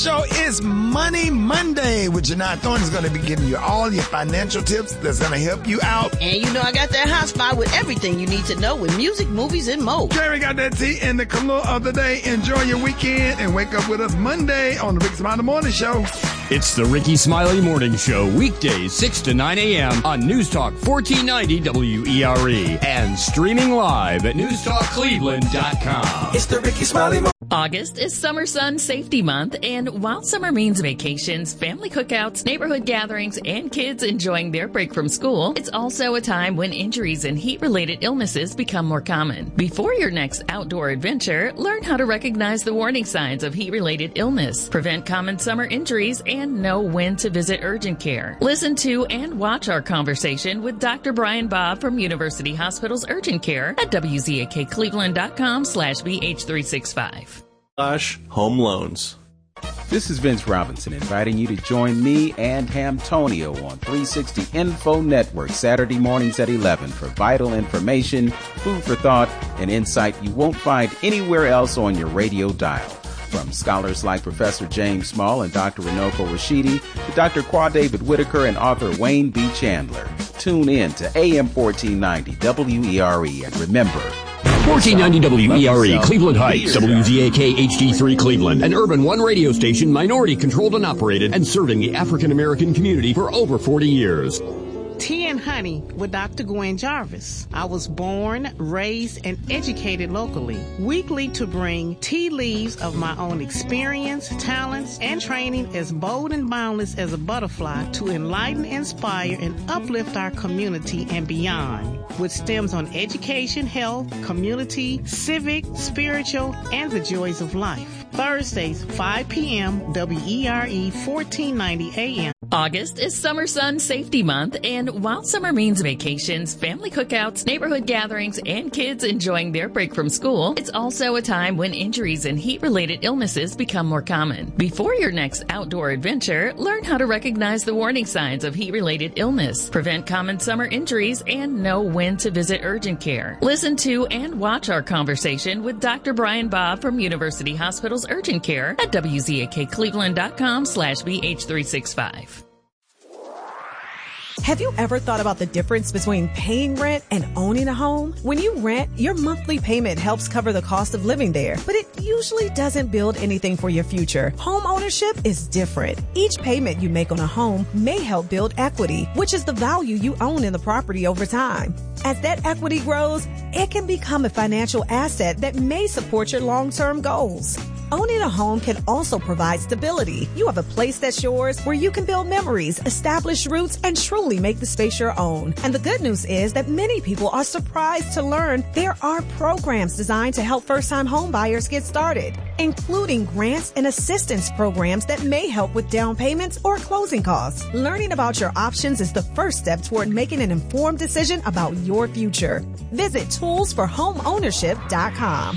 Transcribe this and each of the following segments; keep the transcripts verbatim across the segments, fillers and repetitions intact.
show is Money Monday with Janai Thorne. Is going to be giving you all your financial tips that's going to help you out. And you know I got that hot spot with everything you need to know with music, movies, and more. Jerry got that tea and the color of the day. Enjoy your weekend and wake up with us Monday on the Ricky Smiley Morning Show. It's the Ricky Smiley Morning Show, weekdays six to nine a.m. on News Talk fourteen ninety W E R E and streaming live at news talk cleveland dot com. It's the Ricky Smiley Morning August is Summer Sun Safety Month, and while summer means vacations, family cookouts, neighborhood gatherings, and kids enjoying their break from school, it's also a time when injuries and heat-related illnesses become more common. Before your next outdoor adventure, learn how to recognize the warning signs of heat-related illness, prevent common summer injuries, and know when to visit urgent care. Listen to and watch our conversation with Doctor Brian Bob from University Hospital's Urgent Care at W Z A K Cleveland dot com slash B H three sixty-five. Slash home loans. This is Vince Robinson inviting you to join me and Hamtonio on three sixty Info Network Saturday mornings at eleven for vital information, food for thought, and insight you won't find anywhere else on your radio dial. From scholars like Professor James Small and Doctor Runoko Rashidi to Doctor Qua David Whitaker and author Wayne B. Chandler. Tune in to A M fourteen ninety W E R E and remember, fourteen ninety W E R E, Cleveland Heights, W Z A K H D three Cleveland, an Urban One radio station, minority controlled and operated, and serving the African American community for over forty years. Tea and Honey with Doctor Gwen Jarvis. I was born, raised, and educated locally. Weekly to bring tea leaves of my own experience, talents, and training as bold and boundless as a butterfly to enlighten, inspire, and uplift our community and beyond. With stems on education, health, community, civic, spiritual, and the joys of life. Thursdays, five p.m., W E R E fourteen ninety A M. August is Summer Sun Safety Month, and while summer means vacations, family cookouts, neighborhood gatherings, and kids enjoying their break from school, it's also a time when injuries and heat-related illnesses become more common. Before your next outdoor adventure, learn how to recognize the warning signs of heat-related illness, prevent common summer injuries, and know when to visit urgent care. Listen to and watch our conversation with Doctor Brian Bob from University Hospital's Urgent Care at W Z A K Cleveland dot com slash B H three sixty-five. Have you ever thought about the difference between paying rent and owning a home? When you rent, your monthly payment helps cover the cost of living there, but it usually doesn't build anything for your future. Home ownership is different. Each payment you make on a home may help build equity, which is the value you own in the property over time. As that equity grows, it can become a financial asset that may support your long-term goals. Owning a home can also provide stability. You have a place that's yours where you can build memories, establish roots, and truly make the space your own. And the good news is that many people are surprised to learn there are programs designed to help first-time home buyers get started, including grants and assistance programs that may help with down payments or closing costs. Learning about your options is the first step toward making an informed decision about your future. Visit tools for home ownership dot com.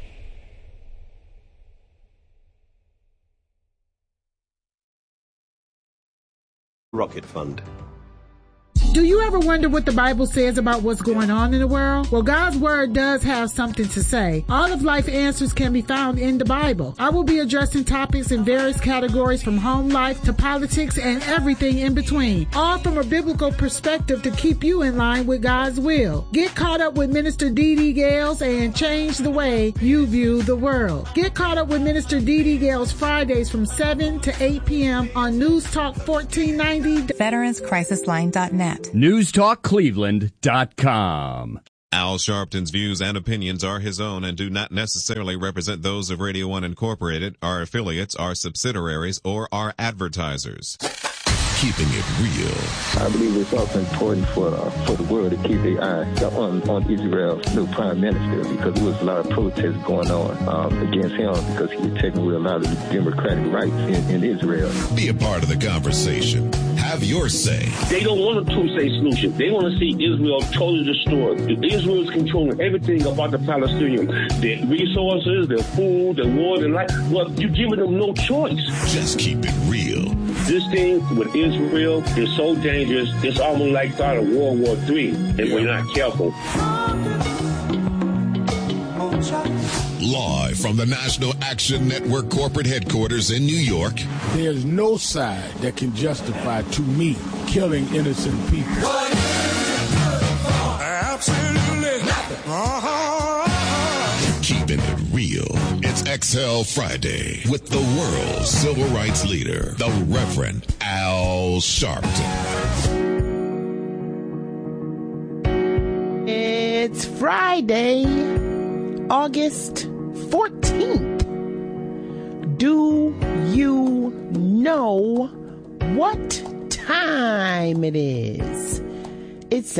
Rocket Fund. Do you ever wonder what the Bible says about what's going on in the world? Well, God's Word does have something to say. All of life answers can be found in the Bible. I will be addressing topics in various categories from home life to politics and everything in between, all from a biblical perspective to keep you in line with God's will. Get caught up with Minister Dee Dee Gales and change the way you view the world. Get caught up with Minister Dee Dee Gales Fridays from seven to eight p.m. on News Talk fourteen ninety. Veterans Crisis Line dot net. news talk cleveland dot com. Al Sharpton's views and opinions are his own and do not necessarily represent those of Radio One Incorporated, our affiliates, our subsidiaries, or our advertisers. Keeping it real. I believe it's also important for uh, for the world to keep their eye on, on Israel's new prime minister, because there was a lot of protests going on um, against him because he was taking away a lot of the democratic rights in, in Israel. Be a part of the conversation. Have your say. They don't want a two-state solution. They want to see Israel totally destroyed. Israel is controlling everything about the Palestinians. Their resources, their food, their water, and life. Well, you're giving them no choice. Just keep it real. This thing with Israel is so dangerous, it's almost like start of World War Three if we're not careful. Live from the National Action Network corporate headquarters in New York. There's no side that can justify, to me, killing innocent people. Absolutely nothing. Uh-huh. Keeping it real. It's X L Friday with the world's civil rights leader, the Reverend Al Sharpton. It's Friday, August fourteenth. Do you know what time it is? It's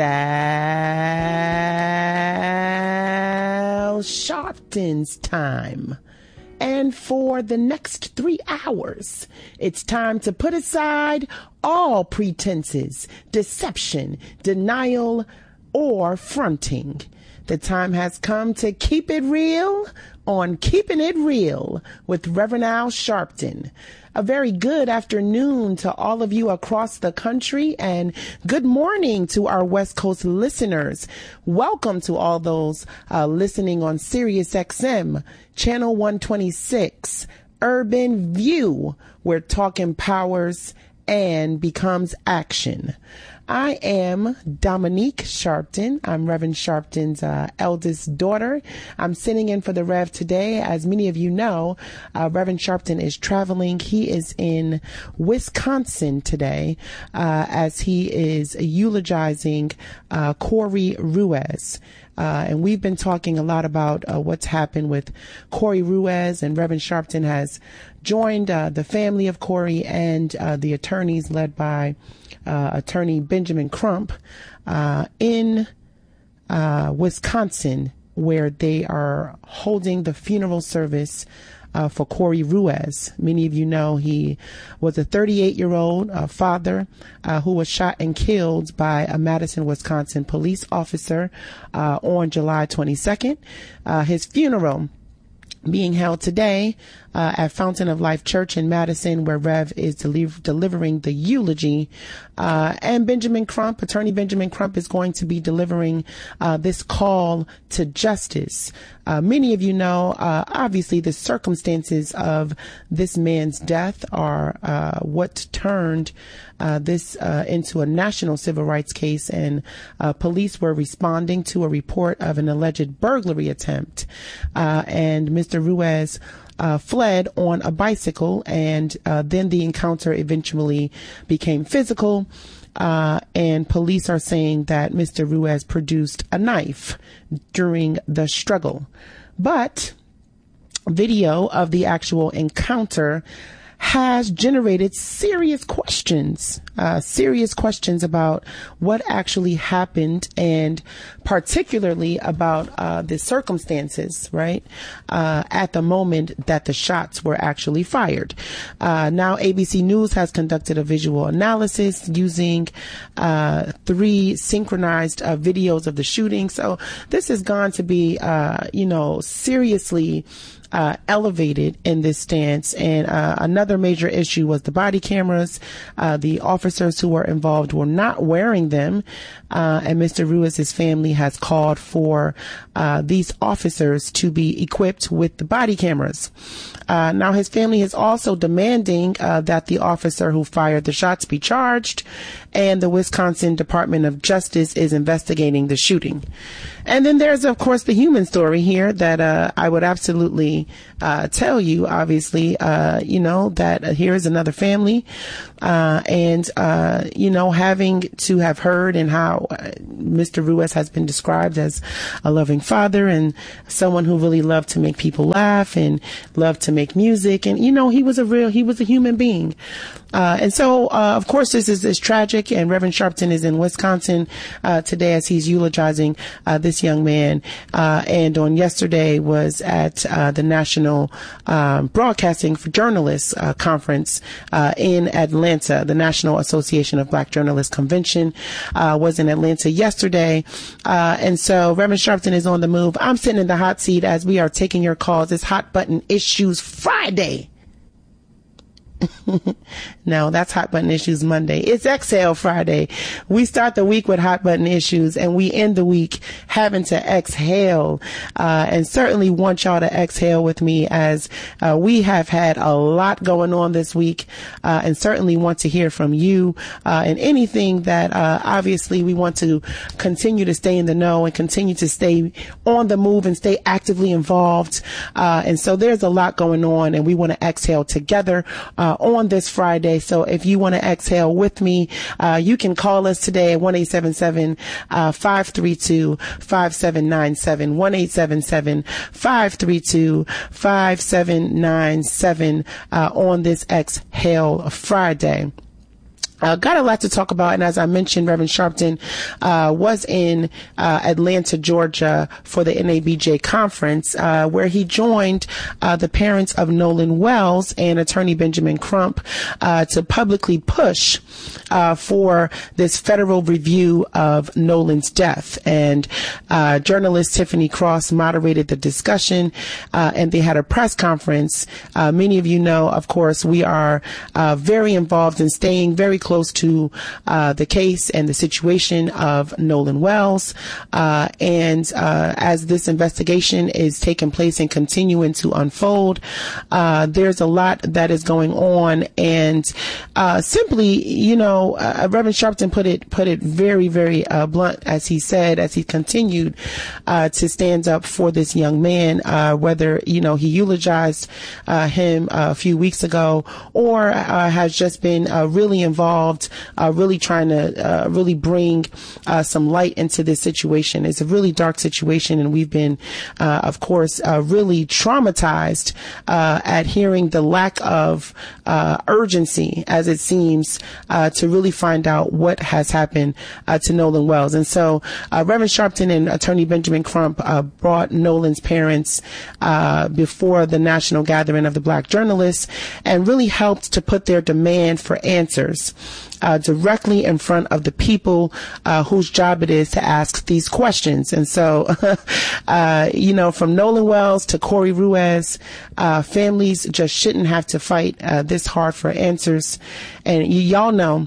Al Sharpton's time. And for the next three hours, it's time to put aside all pretenses, deception, denial, or fronting. The time has come to keep it real on Keeping It Real with Reverend Al Sharpton. A very good afternoon to all of you across the country, and good morning to our West Coast listeners. Welcome to all those uh, listening on Sirius X M, Channel one twenty-six, Urban View, where talk empowers and becomes action. I am Dominique Sharpton. I'm Reverend Sharpton's uh, eldest daughter. I'm sitting in for the Rev today. As many of you know, uh, Reverend Sharpton is traveling. He is in Wisconsin today uh, as he is eulogizing uh, Corey Ruiz. Uh, and we've been talking a lot about uh, what's happened with Corey Ruiz, and Reverend Sharpton has joined uh, the family of Corey and uh, the attorneys led by uh, attorney Benjamin Crump uh, in uh, Wisconsin, where they are holding the funeral service Uh, for Corey Ruiz. Many of you know he was a thirty-eight-year-old uh, father uh, who was shot and killed by a Madison, Wisconsin police officer uh, on July twenty-second. Uh, his funeral being held today uh, at Fountain of Life Church in Madison, where Rev is deli- delivering the eulogy. Uh, and Benjamin Crump, attorney Benjamin Crump, is going to be delivering uh, this call to justice. Uh, many of you know, uh, obviously, the circumstances of this man's death are uh, what turned uh, this uh, into a national civil rights case, and uh, police were responding to a report of an alleged burglary attempt. Uh, and Mister Ruiz Uh, fled on a bicycle, and uh, then the encounter eventually became physical, uh, and police are saying that Mister Ruiz produced a knife during the struggle. But video of the actual encounter has generated serious questions, uh, serious questions about what actually happened, and particularly about uh, the circumstances, right, uh, at the moment that the shots were actually fired. Uh, now, A B C News has conducted a visual analysis using uh, three synchronized uh, videos of the shooting. So this has gone to be, uh, you know, seriously Uh, elevated in this stance. And uh, another major issue was the body cameras. Uh, the officers who were involved were not wearing them. Uh, and Mister Ruiz's family has called for uh, these officers to be equipped with the body cameras. Uh, now, his family is also demanding uh, that the officer who fired the shots be charged, and the Wisconsin Department of Justice is investigating the shooting. And then there's, of course, the human story here that uh, I would absolutely uh, tell you, obviously, uh, you know, that uh, here is another family. Uh, and, uh, you know, having to have heard and how uh, Mister Ruiz has been described as a loving father and someone who really loved to make people laugh and loved to make music. And, you know, he was a real, he was a human being. Uh, and so, uh, of course, this is, is tragic, and Reverend Sharpton is in Wisconsin, uh, today as he's eulogizing, uh, this young man, uh, and on yesterday was at, uh, the National, um, Broadcasting for Journalists, uh, conference, uh, in Atlanta. The National Association of Black Journalists Convention, uh, was in Atlanta yesterday. Uh, and so Reverend Sharpton is on the move. I'm sitting in the hot seat as we are taking your calls. It's Hot Button Issues Friday. No, that's Hot Button Issues Monday. It's Exhale Friday. We start the week with Hot Button Issues, and we end the week having to exhale, uh, and certainly want y'all to exhale with me, as uh, we have had a lot going on this week, uh, and certainly want to hear from you, uh, and anything that uh, obviously we want to continue to stay in the know and continue to stay on the move and stay actively involved. Uh, and so there's a lot going on, and we want to exhale together uh, on this Friday. So if you want to exhale with me, uh, you can call us today at one eight seven seven, five three two, five seven nine seven, one eight seven seven, five three two, five seven nine seven uh, on this Exhale Friday. Uh, got a lot to talk about, and as I mentioned, Reverend Sharpton uh, was in uh, Atlanta, Georgia for the N A B J conference, uh, where he joined uh, the parents of Nolan Wells and attorney Benjamin Crump uh, to publicly push uh, for this federal review of Nolan's death. And uh, journalist Tiffany Cross moderated the discussion, uh, and they had a press conference. Uh, many of you know, of course, we are uh, very involved in staying very close close to uh, the case and the situation of Nolan Wells. Uh, and uh, as this investigation is taking place and continuing to unfold, uh, there's a lot that is going on. And uh, simply, you know, uh, Reverend Sharpton put it put it very, very uh, blunt, as he said, as he continued uh, to stand up for this young man, uh, whether, you know, he eulogized uh, him a few weeks ago or uh, has just been uh, really involved Uh, really trying to uh, really bring uh, some light into this situation. It's a really dark situation, and we've been, uh, of course, uh, really traumatized uh, at hearing the lack of uh, urgency, as it seems, uh, to really find out what has happened uh, to Nolan Wells. And so uh, Reverend Sharpton and attorney Benjamin Crump uh, brought Nolan's parents uh, before the national gathering of the Black journalists and really helped to put their demand for answers Uh, directly in front of the people uh, whose job it is to ask these questions. And so, uh, you know, from Nolan Wells to Corey Ruiz, uh, families just shouldn't have to fight uh, this hard for answers. And y- y'all know,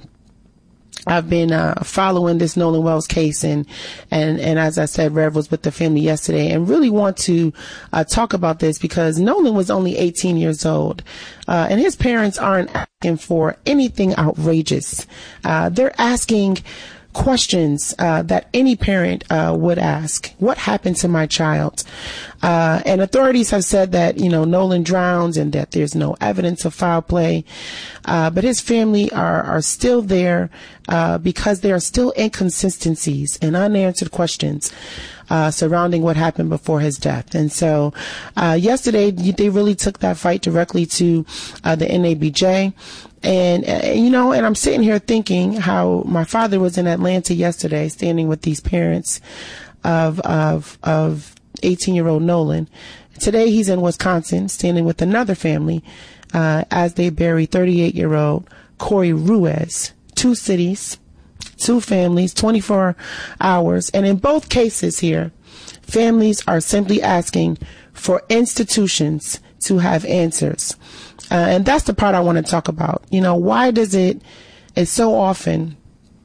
I've been uh, following this Nolan Wells case, and, and, and as I said, Rev was with the family yesterday, and really want to uh, talk about this because Nolan was only eighteen years old, uh, and his parents aren't asking for anything outrageous. Uh, they're asking questions uh, that any parent uh, would ask. What happened to my child? Uh, and authorities have said that, you know, Nolan drowned and that there's no evidence of foul play. Uh, but his family are, are still there uh, because there are still inconsistencies and unanswered questions uh, surrounding what happened before his death. And so uh, yesterday, they really took that fight directly to uh, the N A B J. And, uh, you know, and I'm sitting here thinking how my father was in Atlanta yesterday standing with these parents of, of, of eighteen year old Nolan. Today he's in Wisconsin standing with another family, uh, as they bury thirty-eight year old Corey Ruiz. Two cities, two families, twenty-four hours. And in both cases here, families are simply asking for institutions to have answers. Uh, and that's the part I want to talk about. You know, why does it, it's so often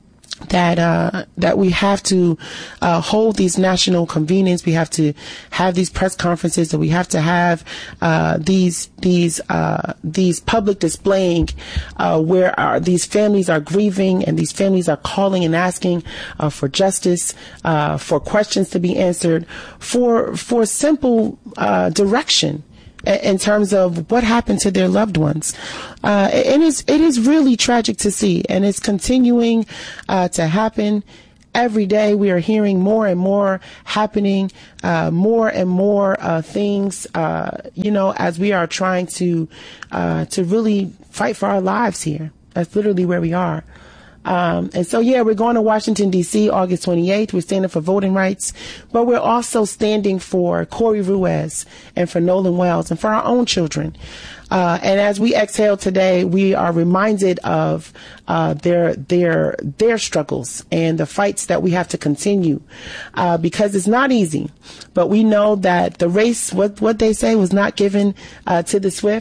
that, uh, that we have to, uh, hold these national convenings. We have to have these press conferences, that we have to have, uh, these, these, uh, these public displaying, uh, where our, these families are grieving and these families are calling and asking, uh, for justice, uh, for questions to be answered, for, for simple, uh, direction in terms of what happened to their loved ones. Uh, it is, it is really tragic to see, and it's continuing, uh, to happen. Every day we are hearing more and more happening, uh, more and more, uh, things, uh, you know, as we are trying to, uh, to really fight for our lives here. That's literally where we are. Um, and so, yeah, we're going to Washington, D C, August twenty-eighth. We're standing for voting rights, but we're also standing for Corey Ruiz and for Nolan Wells and for our own children. Uh, and as we exhale today, we are reminded of uh, their their their struggles and the fights that we have to continue, uh, because it's not easy. But we know that the race, what what they say, was not given uh, to the swift.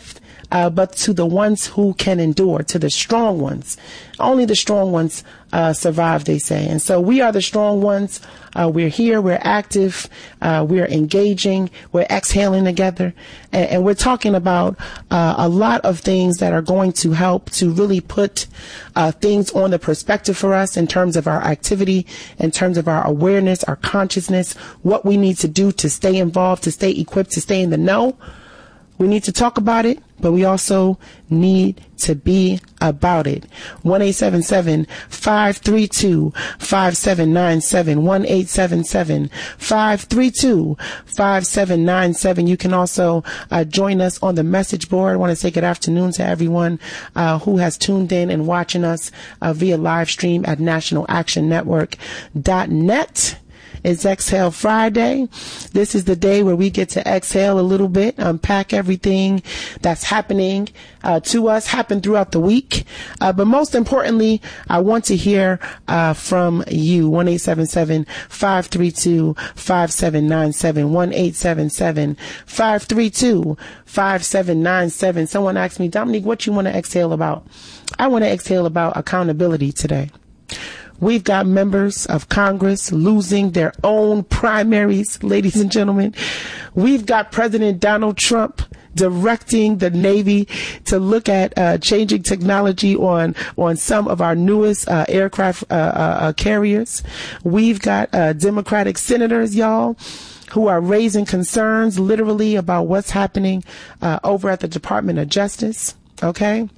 uh, but to the ones who can endure, to the strong ones. Only the strong ones uh, survive, they say. And so we are the strong ones. Uh, we're here. We're active. Uh, we're engaging. We're exhaling together. And, and we're talking about uh, a lot of things that are going to help to really put uh, things on the perspective for us in terms of our activity, in terms of our awareness, our consciousness, what we need to do to stay involved, to stay equipped, to stay in the know. We need to talk about it, but we also need to be about it. one eight seven seven, five three two, five seven nine seven, one eight seven seven, five three two, five seven nine seven. You can also uh, join us on the message board. I want to say good afternoon to everyone uh, who has tuned in and watching us uh, via live stream at national action network dot net. It's Exhale Friday. This is the day where we get to exhale a little bit, unpack everything that's happening uh, to us, happen throughout the week. Uh, but most importantly, I want to hear uh, from you. one eight seven seven, five three two, five seven nine seven, one eight seven seven, five three two, five seven nine seven. Someone asked me, Dominique, what you want to exhale about? I want to exhale about accountability today. We've got members of Congress losing their own primaries, ladies and gentlemen. We've got President Donald Trump directing the Navy to look at uh, changing technology on on some of our newest uh, aircraft uh, uh, uh, carriers. We've got uh, Democratic senators, y'all, who are raising concerns literally about what's happening uh, over at the Department of Justice. Okay.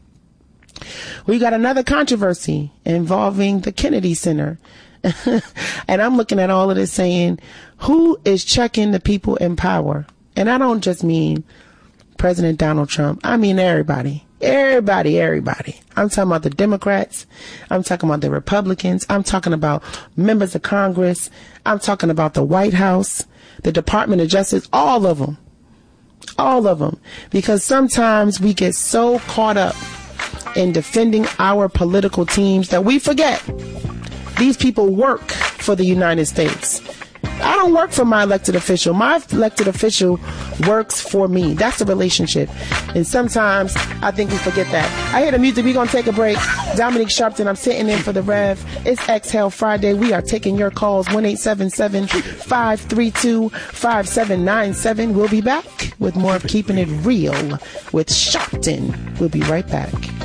We got another controversy involving the Kennedy Center. And I'm looking at all of this saying, who is checking the people in power? And I don't just mean President Donald Trump. I mean everybody. Everybody, everybody. I'm talking about the Democrats. I'm talking about the Republicans. I'm talking about members of Congress. I'm talking about the White House, the Department of Justice, all of them. All of them. Because sometimes we get so caught up in defending our political teams that we forget these people work for the United States. I don't work for my elected official. My elected official works for me. That's the relationship. And sometimes I think we forget that. I hear the music. We're going to take a break. Dominique Sharpton, I'm sitting in for the Rev. It's Exhale Friday. We are taking your calls. one eight seven seven, five three two, five seven nine seven. We'll be back with more of Keeping It Real with Sharpton. We'll be right back.